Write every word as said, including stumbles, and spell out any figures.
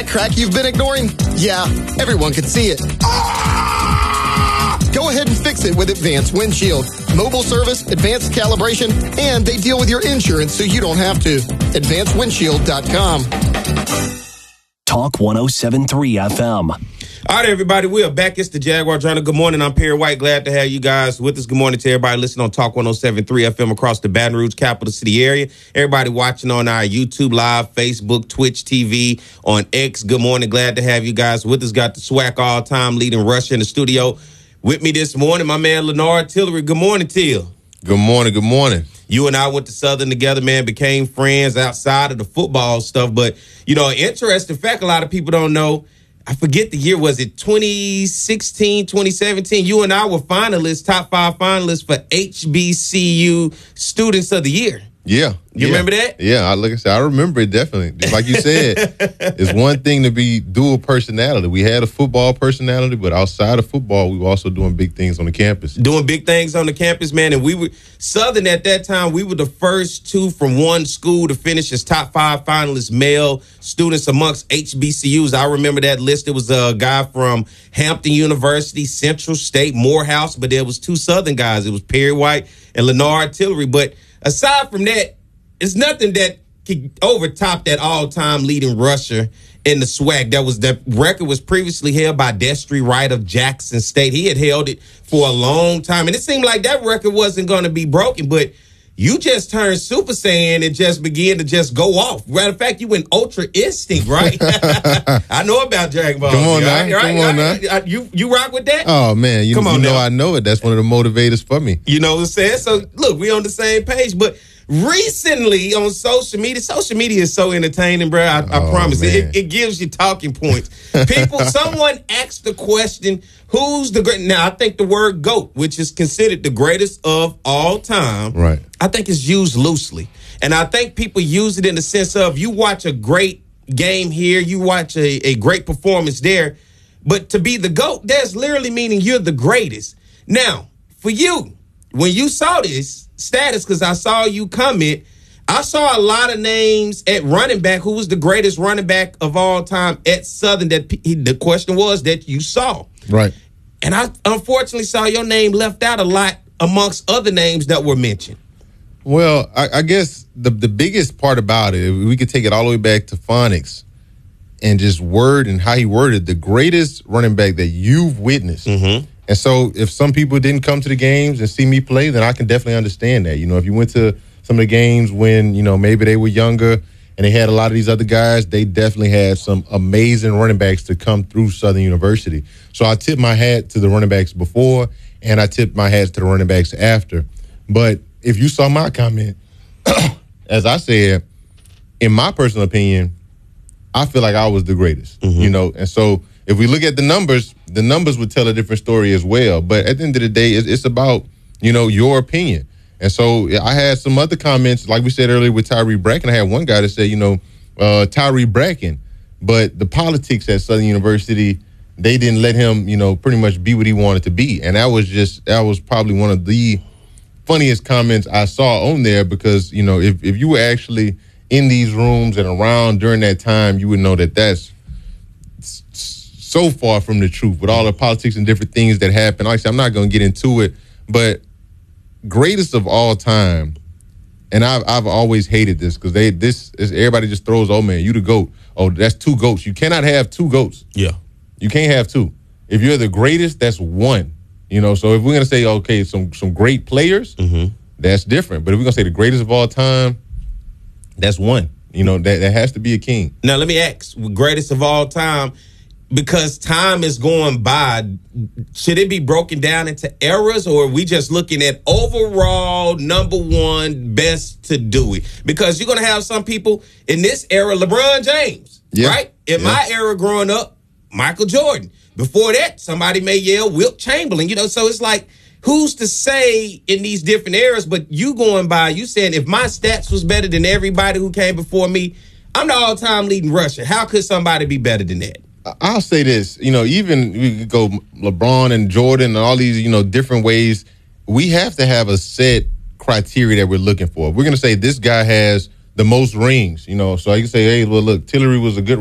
Crack you've been ignoring? Yeah, everyone can see it. Ah! Go ahead and fix it with Advanced Windshield. Mobile service, advanced calibration, and they deal with your insurance so you don't have to. advanced windshield dot com. Talk one oh seven point three F M. All right, everybody, we are back. It's the Jaguar Journal. Good morning. I'm Perry White. Glad to have you guys with us. Good morning to everybody listening on Talk one oh seven point three F M across the Baton Rouge capital city area. Everybody watching on our YouTube Live, Facebook, Twitch T V, on X. Good morning. Glad to have you guys with us. Got the SWAC all-time leading rusher in the studio. With me this morning, my man, Leonard Tillery. Good morning, Till. Good morning. Good morning. You and I went to Southern together, man, became friends outside of the football stuff. But, you know, interesting fact, a lot of people don't know, I forget the year, was it twenty sixteen, twenty seventeen? You and I were finalists, top five finalists for H B C U Students of the Year. Yeah. You yeah. remember that? Yeah, I, like I said, I remember it definitely. Just like you said, it's one thing to be dual personality. We had a football personality, but outside of football, we were also doing big things on the campus. Doing big things on the campus, man. And we were, Southern at that time, we were the first two from one school to finish as top five finalists, male students amongst H B C Us. I remember that list. It was a guy from Hampton University, Central State, Morehouse, but there was two Southern guys. It was Perry White and Leonard Tillery. But aside from that, it's nothing that could overtop that all-time leading rusher in the SWAC. That was the record was previously held by Destry Wright of Jackson State. He had held it for a long time, and it seemed like that record wasn't going to be broken. But you just turned Super Saiyan and just began to just go off. Matter of fact, you went Ultra Instinct, right? I know about Dragon Ball. Come on now, right, right, come on right. now. You you rock with that? Oh man, you, Come on you know now. I know it. That's one of the motivators for me. You know what I'm saying? So look, we on the same page, but recently on social media, social media is so entertaining, bro. I, I Oh, promise man. it, it gives you talking points. People, someone asked the question, who's the great? Now, I think the word GOAT, which is considered the greatest of all time, Right. I think it's used loosely. And I think people use it in the sense of you watch a great game here, you watch a, a great performance there, but to be the GOAT, that's literally meaning you're the greatest. Now, for you, when you saw this status, because I saw you comment, I saw a lot of names at running back. Who was the greatest running back of all time at Southern? That p- the question was that you saw. Right. And I unfortunately saw your name left out a lot amongst other names that were mentioned. Well, I, I guess the the biggest part about it, we could take it all the way back to phonics and just word and how he worded the greatest running back that you've witnessed. Mm-hmm. And so if some people didn't come to the games and see me play, then I can definitely understand that. You know, if you went to some of the games when, you know, maybe they were younger and they had a lot of these other guys, they definitely had some amazing running backs to come through Southern University. So I tip my hat to the running backs before and I tip my hat to the running backs after. But if you saw my comment, as I said, in my personal opinion, I feel like I was the greatest, Mm-hmm. you know, and so if we look at the numbers, the numbers would tell a different story as well. But at the end of the day, it's, it's about, you know, your opinion. And so I had some other comments, like we said earlier with Tyree Bracken. I had one guy that said, you know, uh, Tyree Bracken, but the politics at Southern University, they didn't let him, you know, pretty much be what he wanted to be. And that was just, that was probably one of the funniest comments I saw on there because, you know, if, if you were actually in these rooms and around during that time, you would know that that's so far from the truth with all the politics and different things that happen. Like I said, I'm not going to get into it, but greatest of all time, and I've I've always hated this because they this is everybody just throws, oh man, you the GOAT. Oh, that's two GOATs. You cannot have two GOATs. Yeah. You can't have two. If you're the greatest, that's one. You know, so if we're gonna say, okay, some some great players, Mm-hmm. that's different. But if we're gonna say the greatest of all time, that's one. You know, that, that has to be a king. Now, let me ask, greatest of all time, because time is going by, should it be broken down into eras, or are we just looking at overall number one best to do it? Because you're going to have some people in this era, LeBron James, Yeah. right? In Yeah. my era growing up, Michael Jordan. Before that, somebody may yell Wilt Chamberlain, you know, so it's like, who's to say in these different eras? But you going by, you saying if my stats was better than everybody who came before me, I'm the all-time leading rusher. How could somebody be better than that? I'll say this, you know, even we could go LeBron and Jordan and all these, you know, different ways. We have to have a set criteria that we're looking for. We're going to say this guy has the most rings, you know, so I can say, hey, well, look, Tillery was a good